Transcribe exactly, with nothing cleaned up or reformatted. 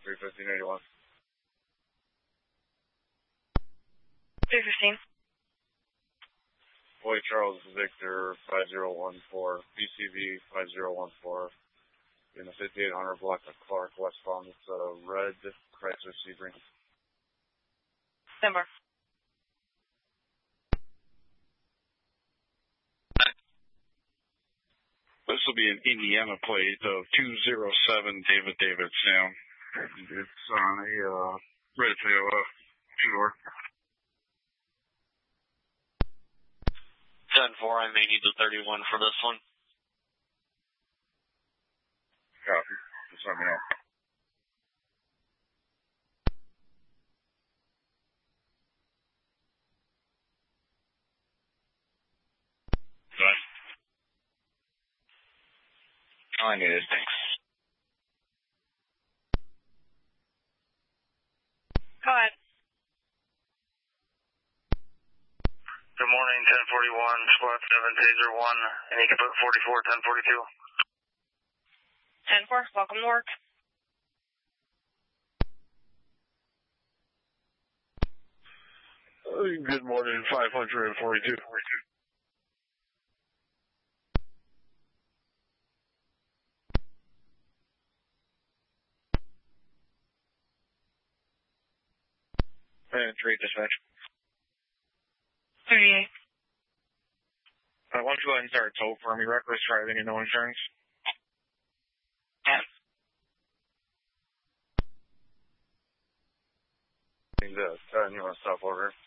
three fifteen eighty-one. three fifteen. Boy Charles Victor five zero one four, B C V five zero one four, in the fifty-eight hundred block of Clark, westbound. It's a red Chrysler Sebring. Number. This will be an Indiana plate of two zero seven David David Sam. It's on a uh, red Toyota two-door. ten four, I may need the thirty-one for this one. Copy. Just let me know. Right. All I need is thanks. Go ahead. Good morning, ten forty-one, squad seven, taser one, and you can put forty-four, ten forty-two. ten four, welcome to work. Good morning, five forty-two. And three dispatch. thirty-eight. Uh, why don't you go ahead and start a tow for me? Reckless driving and no insurance. Yeah. Uh, you want to stop over?